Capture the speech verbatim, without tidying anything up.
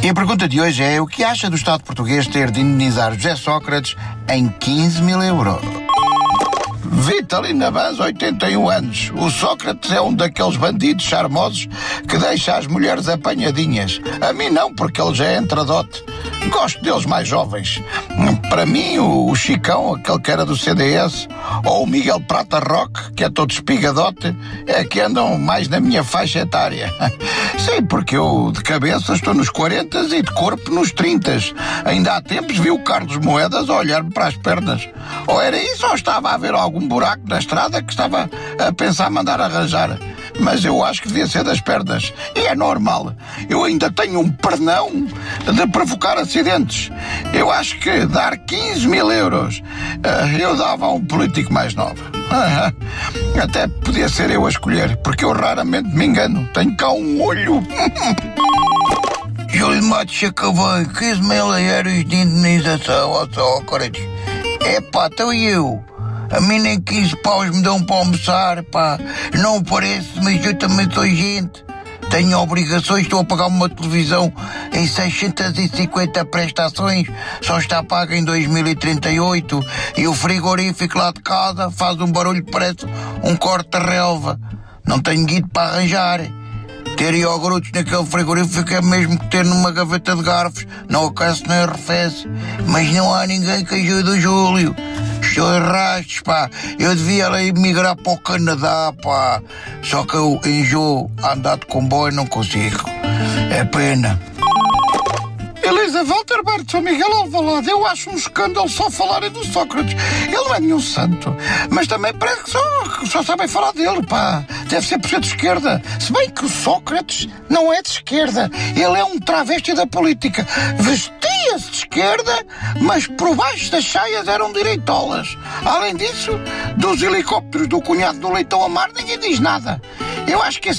E a pergunta de hoje é: o que acha do Estado português ter de indenizar José Sócrates em quinze mil euros? Vitalina Vaz, oitenta e um anos. O Sócrates é um daqueles bandidos charmosos que deixa as mulheres apanhadinhas. A mim não, porque ele já é entradote. Gosto deles mais jovens. Para mim, o Chicão, aquele que era do C D S, ou o Miguel Prata Roque, que é todo espigadote, é que andam mais na minha faixa etária. Sim, porque eu de cabeça estou nos quarenta e de corpo nos trinta. Ainda há tempos vi o Carlos Moedas a olhar-me para as pernas. Ou era isso, ou estava a ver algum buraco na estrada que estava a pensar mandar arranjar. Mas eu acho que devia ser das pernas. E é normal. Eu ainda tenho um pernão de provocar acidentes. Eu acho que dar quinze mil euros eu dava a um político mais novo. Até podia ser eu a escolher, porque eu raramente me engano. Tenho cá um olho. Júlio Matos acabou quinze mil euros de indenização ao Sócrates. É pá, então e eu? A mim nem quinze paus me dão para almoçar, pá. Não parece, mas eu também sou gente. Tenho obrigações, estou a pagar uma televisão em seiscentas e cinquenta prestações, só está paga em dois mil e trinta e oito, e o frigorífico lá de casa faz um barulho que parece um corte de relva. Não tenho guido para arranjar. Ter iogurtes naquele frigorífico é mesmo que ter numa gaveta de garfos. Não aquece nem arrefece. Mas não há ninguém que ajude o Júlio. Estou em rastros, pá. Eu devia lá emigrar para o Canadá, pá. Só que eu enjoo a andar de comboio e não consigo. É pena. Elisa Walterberg, São Miguel Alvalade, eu acho um escândalo só falarem do Sócrates. Ele não é nenhum santo, mas também parece que só, só sabem falar dele, pá. Deve ser por ser de esquerda. Se bem que o Sócrates não é de esquerda. Ele é um travesti da política. Vestia-se de esquerda, mas por baixo das saias eram direitolas. Além disso, dos helicópteros do cunhado do Leitão Amar ninguém diz nada. Eu acho que esse